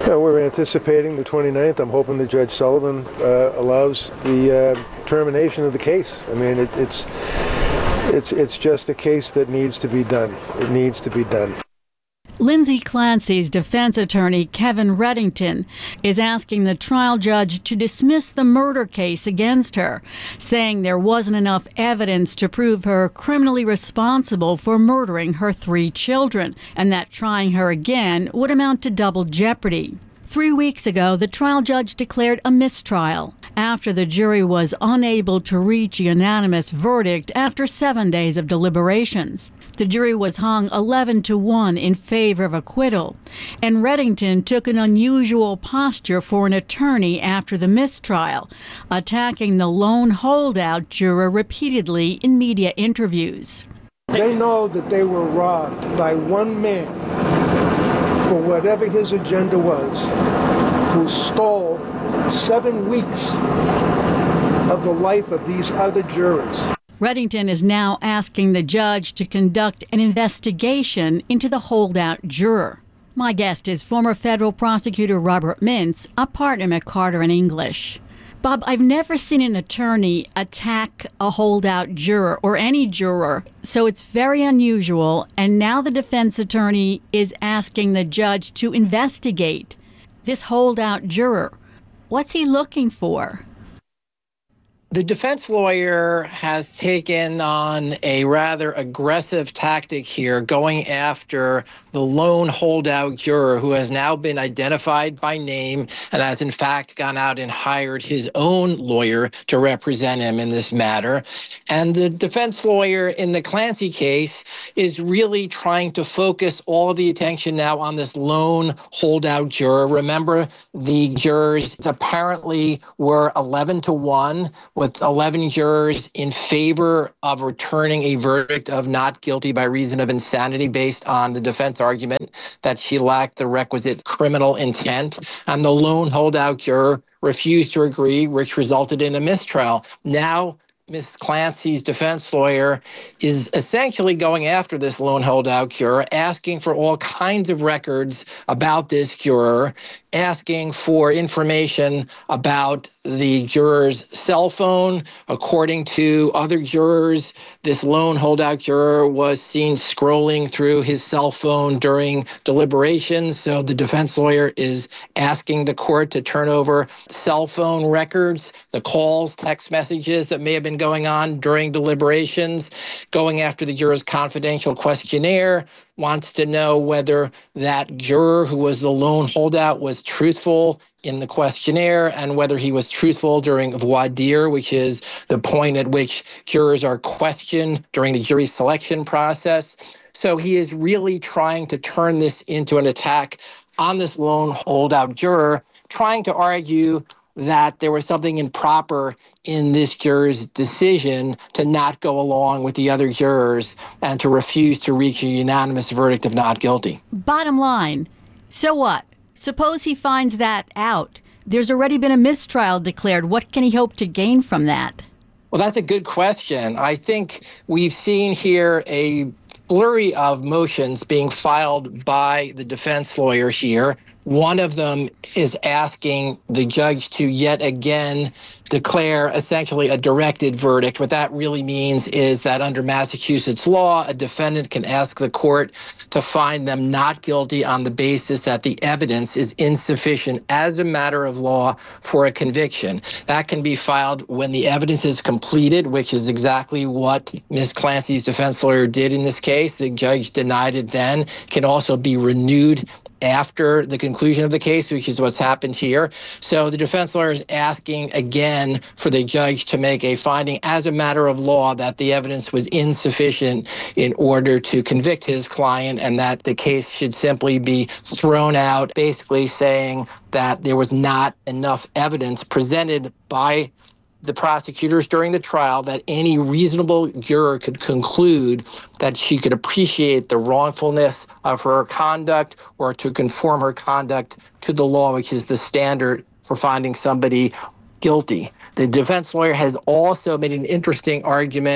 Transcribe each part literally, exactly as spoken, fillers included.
Uh, we're anticipating the twenty-ninth. I'm hoping that Judge Sullivan uh, allows the uh, termination of the case. I mean, it, it's it's it's just a case that needs to be done. It needs to be done. Lindsay Clancy's defense attorney, Kevin Reddington, is asking the trial judge to dismiss the murder case against her, saying there wasn't enough evidence to prove her criminally responsible for murdering her three children, and that trying her again would amount to double jeopardy. Three weeks ago, the trial judge declared a mistrial after the jury was unable to reach a unanimous verdict after seven days of deliberations. The jury was hung eleven to one in favor of acquittal, and Reddington took an unusual posture for an attorney after the mistrial, attacking the lone holdout juror repeatedly in media interviews. They know that they were robbed by one man for whatever his agenda was, who stole seven weeks of the life of these other jurors. Reddington is now asking the judge to conduct an investigation into the holdout juror. My guest is former federal prosecutor Robert Mintz, a partner at Carter and English. Bob, I've never seen an attorney attack a holdout juror or any juror, so it's very unusual. And now the defense attorney is asking the judge to investigate this holdout juror. What's he looking for? The defense lawyer has taken on a rather aggressive tactic here, going after the lone holdout juror who has now been identified by name and has in fact gone out and hired his own lawyer to represent him in this matter. And the defense lawyer in the Clancy case is really trying to focus all of the attention now on this lone holdout juror. Remember, the jurors apparently were eleven to one, with eleven jurors in favor of returning a verdict of not guilty by reason of insanity based on the defense argument that she lacked the requisite criminal intent. And the lone holdout juror refused to agree, which resulted in a mistrial. Now, Miz Clancy's defense lawyer is essentially going after this lone holdout juror, asking for all kinds of records about this juror, asking for information about the juror's cell phone. According to other jurors, this lone holdout juror was seen scrolling through his cell phone during deliberations. So the defense lawyer is asking the court to turn over cell phone records, the calls, text messages that may have been going on during deliberations, going after the juror's confidential questionnaire, wants to know whether that juror who was the lone holdout was truthful in the questionnaire and whether he was truthful during voir dire, which is the point at which jurors are questioned during the jury selection process. So he is really trying to turn this into an attack on this lone holdout juror, trying to argue that there was something improper in this juror's decision to not go along with the other jurors and to refuse to reach a unanimous verdict of not guilty. Bottom line, so what? Suppose he finds that out. There's already been a mistrial declared. What can he hope to gain from that? Well, that's a good question. I think we've seen here a flurry of motions being filed by the defense lawyer here. One of them is asking the judge to yet again declare essentially a directed verdict. What that really means is that under Massachusetts law, a defendant can ask the court to find them not guilty on the basis that the evidence is insufficient as a matter of law for a conviction. That can be filed when the evidence is completed, which is exactly what Miz Clancy's defense lawyer did in this case. The judge denied it then. It can also be renewed after the conclusion of the case, which is what's happened here. So the defense lawyer is asking again for the judge to make a finding as a matter of law that the evidence was insufficient in order to convict his client, and that the case should simply be thrown out, basically saying that there was not enough evidence presented by the prosecutors during the trial that any reasonable juror could conclude that she could appreciate the wrongfulness of her conduct or to conform her conduct to the law, which is the standard for finding somebody guilty. The defense lawyer has also made an interesting argument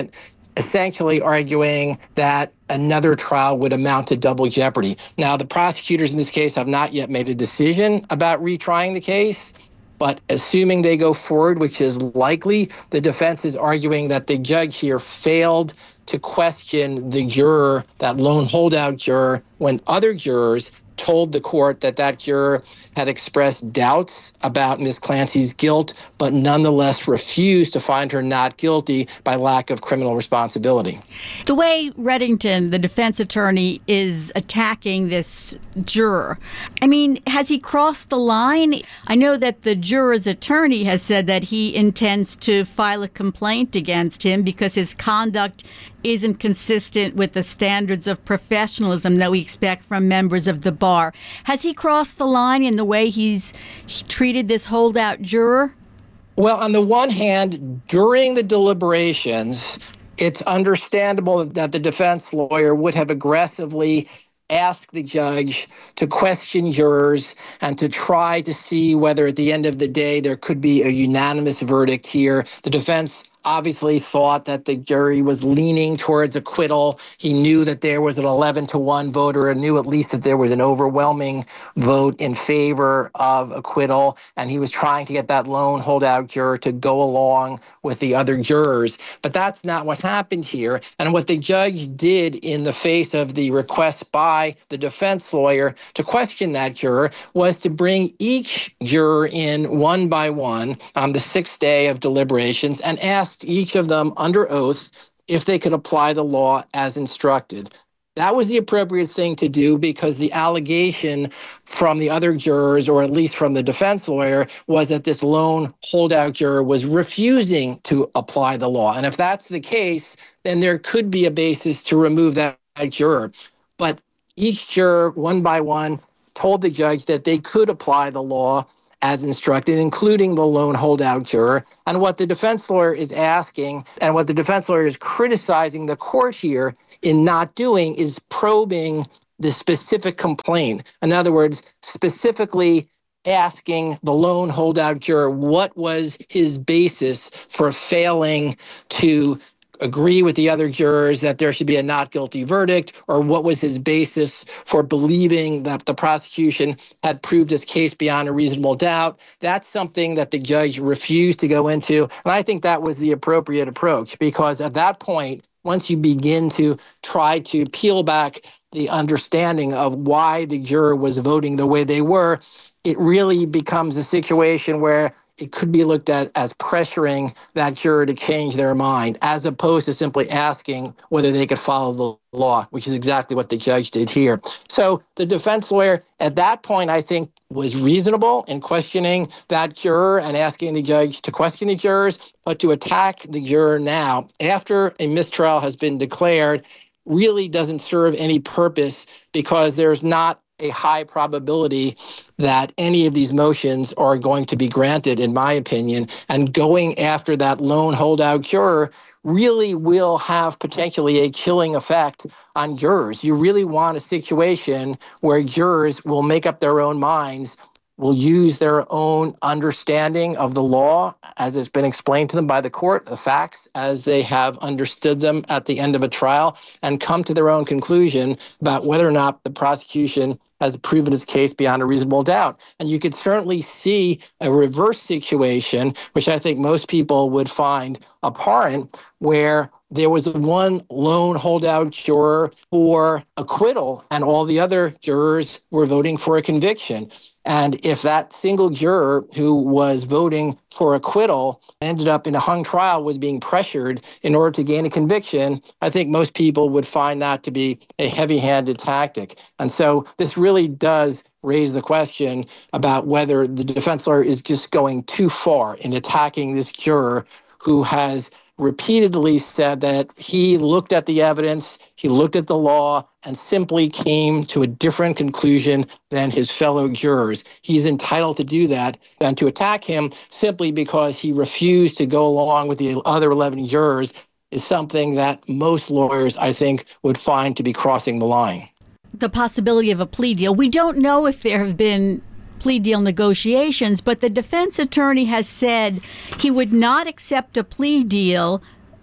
essentially arguing that another trial would amount to double jeopardy. Now, the prosecutors in this case have not yet made a decision about retrying the case, but assuming they go forward, which is likely, the defense is arguing that the judge here failed to question the juror, that lone holdout juror, when other jurors told the court that that juror had expressed doubts about Miz Clancy's guilt, but nonetheless refused to find her not guilty by lack of criminal responsibility. The way Reddington, the defense attorney, is attacking this juror, I mean, has he crossed the line? I know that the juror's attorney has said that he intends to file a complaint against him because his conduct isn't consistent with the standards of professionalism that we expect from members of the bar. Has he crossed the line in the way he's he treated this holdout juror? Well, on the one hand, during the deliberations, it's understandable that the defense lawyer would have aggressively asked the judge to question jurors and to try to see whether at the end of the day there could be a unanimous verdict here. The defense obviously thought that the jury was leaning towards acquittal. He knew that there was an eleven to one voter and knew at least that there was an overwhelming vote in favor of acquittal. And he was trying to get that lone holdout juror to go along with the other jurors. But that's not what happened here. And what the judge did in the face of the request by the defense lawyer to question that juror was to bring each juror in one by one on the sixth day of deliberations and ask each of them under oath if they could apply the law as instructed. That was the appropriate thing to do because the allegation from the other jurors, or at least from the defense lawyer, was that this lone holdout juror was refusing to apply the law. And if that's the case, then there could be a basis to remove that juror. But each juror, one by one, told the judge that they could apply the law as instructed, including the lone holdout juror. And what the defense lawyer is asking, and what the defense lawyer is criticizing the court here in not doing, is probing the specific complaint. In other words, specifically asking the lone holdout juror what was his basis for failing to agree with the other jurors that there should be a not guilty verdict, or what was his basis for believing that the prosecution had proved its case beyond a reasonable doubt. That's something that the judge refused to go into. And I think that was the appropriate approach, because at that point, once you begin to try to peel back the understanding of why the juror was voting the way they were, it really becomes a situation where it could be looked at as pressuring that juror to change their mind, as opposed to simply asking whether they could follow the law, which is exactly what the judge did here. So the defense lawyer at that point, I think, was reasonable in questioning that juror and asking the judge to question the jurors, but to attack the juror now, after a mistrial has been declared, really doesn't serve any purpose, because there's not a high probability that any of these motions are going to be granted, in my opinion. And going after that lone holdout juror really will have potentially a chilling effect on jurors. You really want a situation where jurors will make up their own minds, will use their own understanding of the law as it's been explained to them by the court, the facts as they have understood them at the end of a trial, and come to their own conclusion about whether or not the prosecution has proven its case beyond a reasonable doubt. And you could certainly see a reverse situation, which I think most people would find abhorrent, where there was one lone holdout juror for acquittal and all the other jurors were voting for a conviction. And if that single juror who was voting for acquittal ended up in a hung trial with being pressured in order to gain a conviction, I think most people would find that to be a heavy-handed tactic. And so this really does raise the question about whether the defense lawyer is just going too far in attacking this juror who has repeatedly said that he looked at the evidence, he looked at the law, and simply came to a different conclusion than his fellow jurors. He's entitled to do that, and to attack him simply because he refused to go along with the other eleven jurors is something that most lawyers, I think, would find to be crossing the line. The possibility of a plea deal. We don't know if there have been plea deal negotiations, but the defense attorney has said he would not accept a plea deal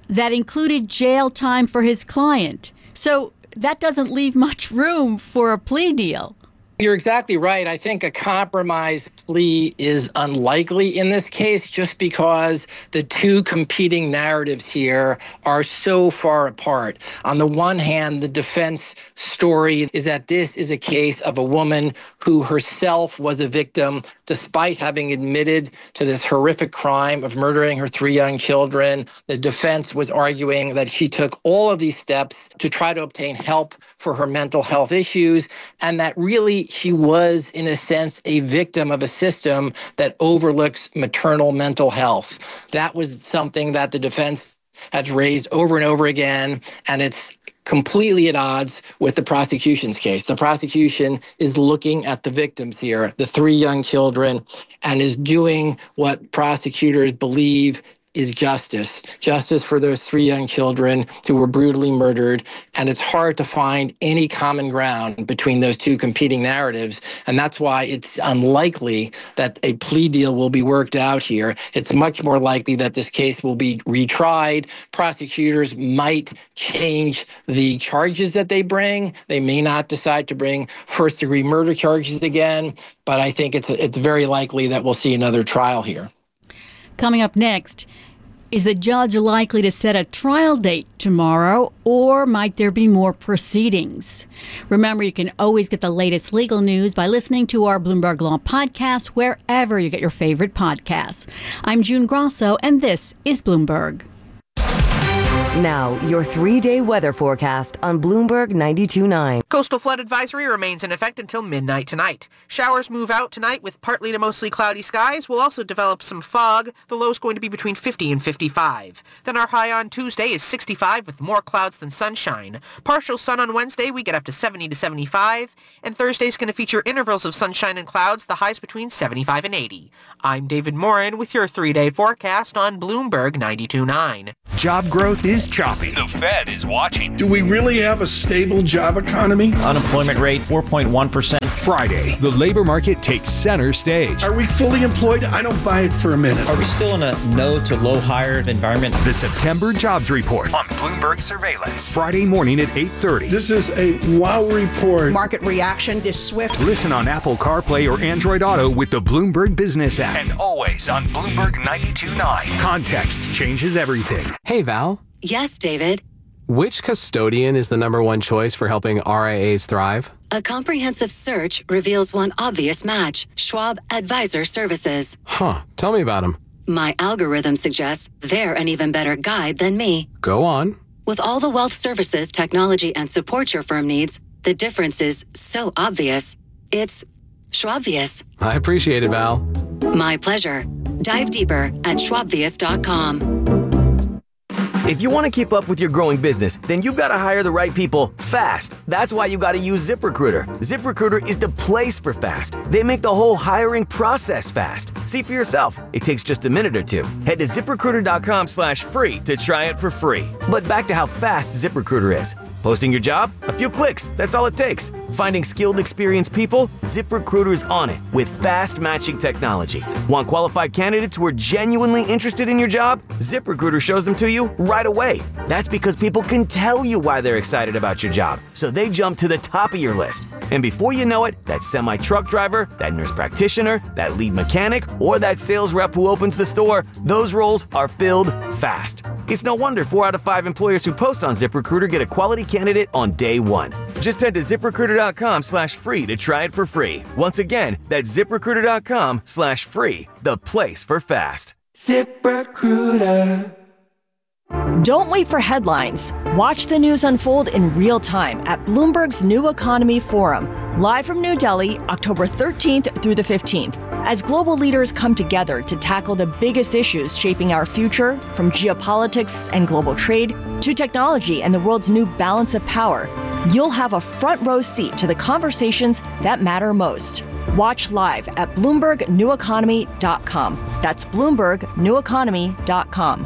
that included jail time for his client. So that doesn't leave much room for a plea deal. You're exactly right. I think a compromise plea is unlikely in this case just because the two competing narratives here are so far apart. On the one hand, the defense story is that this is a case of a woman who herself was a victim despite having admitted to this horrific crime of murdering her three young children. The defense was arguing that she took all of these steps to try to obtain help for her mental health issues, and that really she was, in a sense, a victim of a system that overlooks maternal mental health. That was something that the defense has raised over and over again, and it's completely at odds with the prosecution's case. The prosecution is looking at the victims here, the three young children, and is doing what prosecutors believe is justice. Justice for those three young children who were brutally murdered. And it's hard to find any common ground between those two competing narratives. And that's why it's unlikely that a plea deal will be worked out here. It's much more likely that this case will be retried. Prosecutors might change the charges that they bring. They may not decide to bring first-degree murder charges again, but I think it's it's very likely that we'll see another trial here. Coming up next, is the judge likely to set a trial date tomorrow, or might there be more proceedings? Remember, you can always get the latest legal news by listening to our Bloomberg Law podcast wherever you get your favorite podcasts. I'm June Grosso, and this is Bloomberg. Now, your three-day weather forecast on Bloomberg ninety-two point nine. Coastal flood advisory remains in effect until midnight tonight. Showers move out tonight with partly to mostly cloudy skies. We'll also develop some fog. The low is going to be between fifty and fifty-five. Then our high on Tuesday is sixty-five with more clouds than sunshine. Partial sun on Wednesday, we get up to seventy to seventy-five. And Thursday's going to feature intervals of sunshine and clouds, the highs between seventy-five and eighty. I'm David Morin with your three-day forecast on Bloomberg ninety-two point nine. Job growth is choppy. The Fed is watching. Do we really have a stable job economy? Unemployment rate, four point one percent. Friday, the labor market takes center stage. Are we fully employed? I don't buy it for a minute. Are we still in a no to low hire environment? The September Jobs Report on Bloomberg Surveillance. Friday morning at eight thirty. This is a wow report. Market reaction is swift. Listen on Apple CarPlay or Android Auto with the Bloomberg Business app. And always on Bloomberg ninety-two point nine. Context changes everything. Hey, Val. Yes, David. Which custodian is the number one choice for helping R I As thrive? A comprehensive search reveals one obvious match: Schwab Advisor Services. Huh. Tell me about them. My algorithm suggests they're an even better guide than me. Go on. With all the wealth services, technology, and support your firm needs, the difference is so obvious. It's Schwabvious. I appreciate it, Val. My pleasure. Dive deeper at schwabvious dot com. If you want to keep up with your growing business, then you've got to hire the right people fast. That's why you got to use ZipRecruiter. ZipRecruiter is the place for fast. They make the whole hiring process fast. See for yourself. It takes just a minute or two. Head to ZipRecruiter.com slash free to try it for free. But back to how fast ZipRecruiter is. Posting your job? A few clicks. That's all it takes. Finding skilled, experienced people? ZipRecruiter's on it with fast matching technology. Want qualified candidates who are genuinely interested in your job? ZipRecruiter shows them to you right away. That's because people can tell you why they're excited about your job, so they jump to the top of your list. And before you know it, that semi-truck driver, that nurse practitioner, that lead mechanic, or that sales rep who opens the store, those roles are filled fast. It's no wonder four out of five employers who post on ZipRecruiter get a quality candidate on day one. Just head to ZipRecruiter.com slash free to try it for free. Once again, that's ZipRecruiter.com slash free, the place for fast. ZipRecruiter. Don't wait for headlines. Watch the news unfold in real time at Bloomberg's New Economy Forum, live from New Delhi, October thirteenth through the fifteenth. As global leaders come together to tackle the biggest issues shaping our future, from geopolitics and global trade to technology and the world's new balance of power, you'll have a front row seat to the conversations that matter most. Watch live at Bloomberg New Economy dot com. That's Bloomberg New Economy dot com.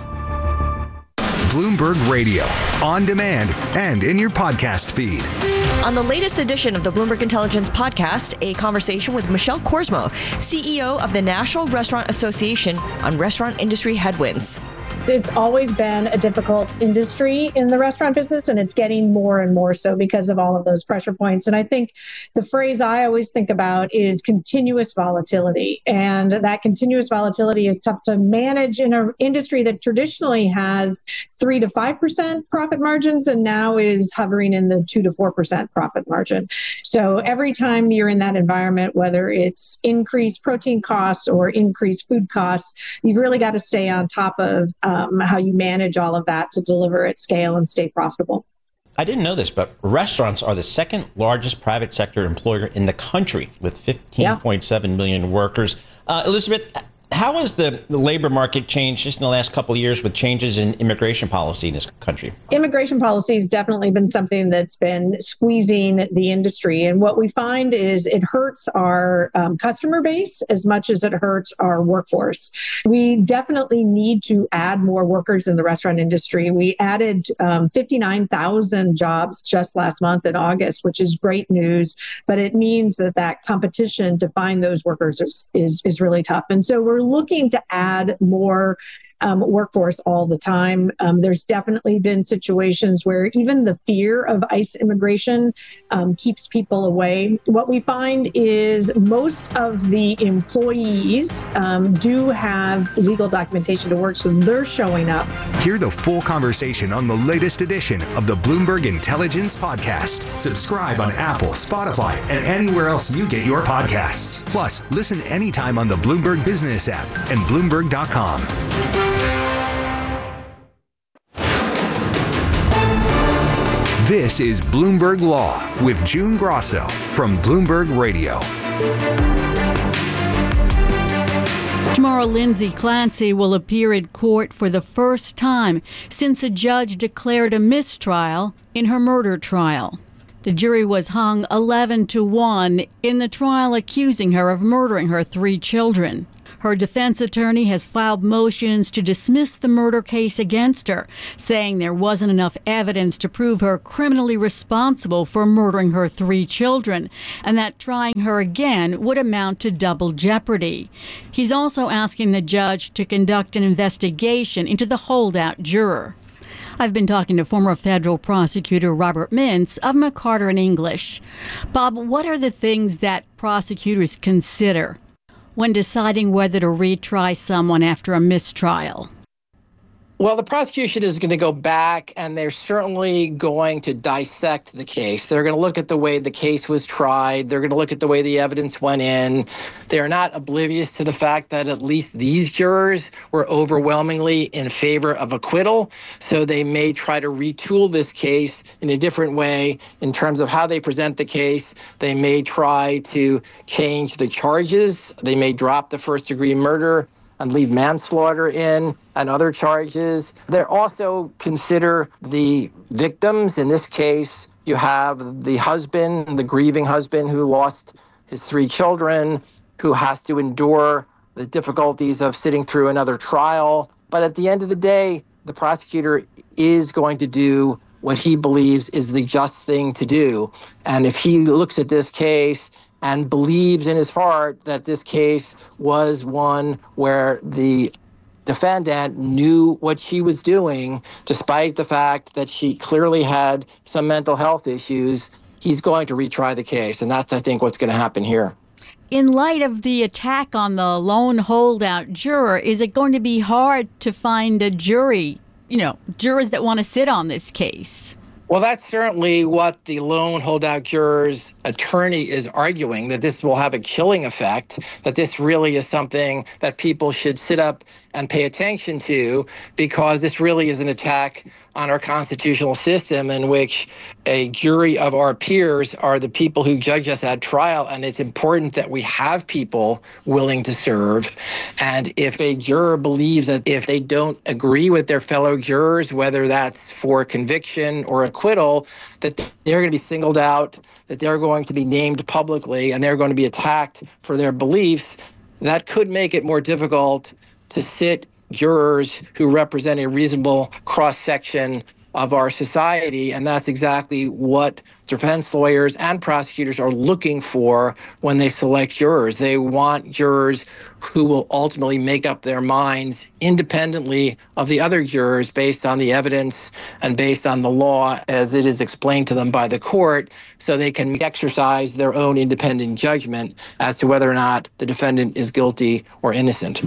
Bloomberg Radio, on demand and in your podcast feed. On the latest edition of the Bloomberg Intelligence podcast, a conversation with Michelle Korsmo, C E O of the National Restaurant Association, on restaurant industry headwinds. It's always been a difficult industry in the restaurant business, and it's getting more and more so because of all of those pressure points. And I think the phrase I always think about is continuous volatility. And that continuous volatility is tough to manage in an industry that traditionally has three to five percent profit margins and now is hovering in the two to four percent profit margin. So every time you're in that environment, whether it's increased protein costs or increased food costs, you've really got to stay on top of um, how you manage all of that to deliver at scale and stay profitable. I didn't know this, but restaurants are the second largest private sector employer in the country with fifteen point seven million workers. Uh, Elizabeth, how has the, the labor market changed just in the last couple of years with changes in immigration policy in this country? Immigration policy has definitely been something that's been squeezing the industry. And what we find is it hurts our um, customer base as much as it hurts our workforce. We definitely need to add more workers in the restaurant industry. We added um, fifty-nine thousand jobs just last month in August, which is great news, but it means that that competition to find those workers is, is, is really tough. And so we're looking to add more um, workforce all the time. Um, there's definitely been situations where even the fear of ICE immigration um, keeps people away. What we find is most of the employees um, do have legal documentation to work, so they're showing up. Hear the full conversation on the latest edition of the Bloomberg Intelligence Podcast. Subscribe on Apple, Spotify, and anywhere else you get your podcasts. Plus, listen anytime on the Bloomberg Business app and Bloomberg dot com. This is Bloomberg Law with June Grosso from Bloomberg Radio. Tomorrow, Lindsay Clancy will appear in court for the first time since a judge declared a mistrial in her murder trial. The jury was hung eleven to one in the trial accusing her of murdering her three children. Her defense attorney has filed motions to dismiss the murder case against her, saying there wasn't enough evidence to prove her criminally responsible for murdering her three children, and that trying her again would amount to double jeopardy. He's also asking the judge to conduct an investigation into the holdout juror. I've been talking to former federal prosecutor Robert Mintz of McCarter and English. Bob, what are the things that prosecutors consider when deciding whether to retry someone after a mistrial? Well, the prosecution is going to go back, and they're certainly going to dissect the case. They're going to look at the way the case was tried. They're going to look at the way the evidence went in. They're not oblivious to the fact that at least these jurors were overwhelmingly in favor of acquittal. So they may try to retool this case in a different way in terms of how they present the case. They may try to change the charges. They may drop the first-degree murder and leave manslaughter in and other charges. They also consider the victims. In this case, you have the husband, the grieving husband who lost his three children, who has to endure the difficulties of sitting through another trial. But at the end of the day, the prosecutor is going to do what he believes is the just thing to do. And if he looks at this case and believes in his heart that this case was one where the defendant knew what she was doing, despite the fact that she clearly had some mental health issues, he's going to retry the case. And that's, I think, what's going to happen here. In light of the attack on the lone holdout juror, is it going to be hard to find a jury, you know, jurors that want to sit on this case? Well, that's certainly what the lone holdout juror's attorney is arguing, that this will have a chilling effect, that this really is something that people should sit up and pay attention to, because this really is an attack on our constitutional system in which a jury of our peers are the people who judge us at trial. And it's important that we have people willing to serve. And if a juror believes that if they don't agree with their fellow jurors, whether that's for conviction or acquittal, that they're going to be singled out, that they're going to be named publicly, and they're going to be attacked for their beliefs, that could make it more difficult to sit jurors who represent a reasonable cross-section of our society, and that's exactly what defense lawyers and prosecutors are looking for when they select jurors. They want jurors who will ultimately make up their minds independently of the other jurors based on the evidence and based on the law as it is explained to them by the court, so they can exercise their own independent judgment as to whether or not the defendant is guilty or innocent.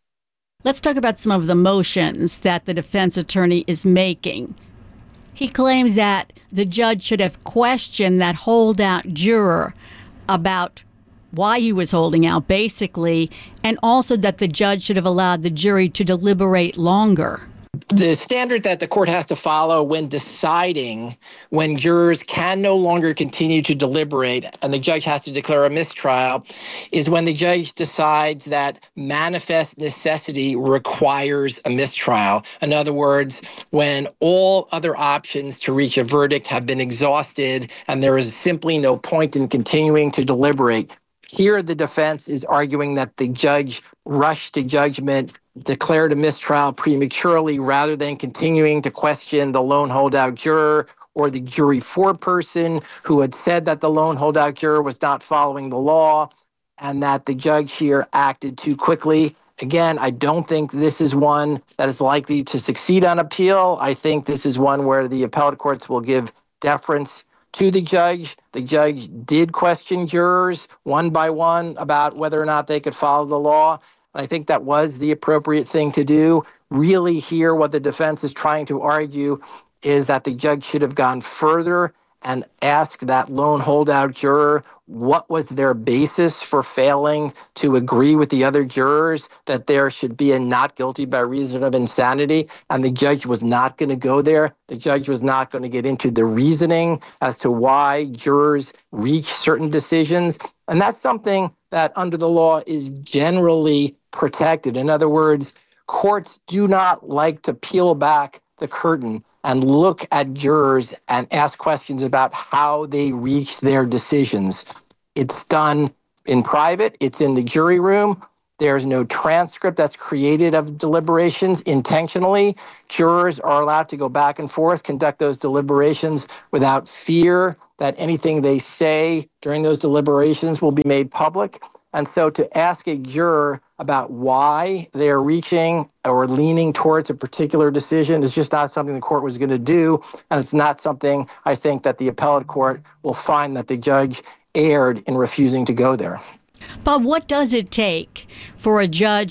Let's talk about some of the motions that the defense attorney is making. He claims that the judge should have questioned that holdout juror about why he was holding out, basically, and also that the judge should have allowed the jury to deliberate longer. The standard that the court has to follow when deciding when jurors can no longer continue to deliberate and the judge has to declare a mistrial is when the judge decides that manifest necessity requires a mistrial. In other words, when all other options to reach a verdict have been exhausted and there is simply no point in continuing to deliberate. Here, the defense is arguing that the judge rushed to judgment, declared a mistrial prematurely rather than continuing to question the lone holdout juror or the jury foreperson who had said that the lone holdout juror was not following the law and that the judge here acted too quickly. Again, I don't think this is one that is likely to succeed on appeal. I think this is one where the appellate courts will give deference to the judge. The judge did question jurors one by one about whether or not they could follow the law. And I think that was the appropriate thing to do. Really here, what the defense is trying to argue is that the judge should have gone further and asked that lone holdout juror what was their basis for failing to agree with the other jurors that there should be a not guilty by reason of insanity. And the judge was not going to go there. The judge was not going to get into the reasoning as to why jurors reach certain decisions. And that's something that under the law is generally protected. In other words, courts do not like to peel back the curtain and look at jurors and ask questions about how they reach their decisions. It's done in private. It's in the jury room. There's no transcript that's created of deliberations intentionally. Jurors are allowed to go back and forth, conduct those deliberations without fear that anything they say during those deliberations will be made public. And so to ask a juror about why they're reaching or leaning towards a particular decision is just not something the court was going to do. And it's not something I think that the appellate court will find that the judge erred in refusing to go there. But what does it take for a judge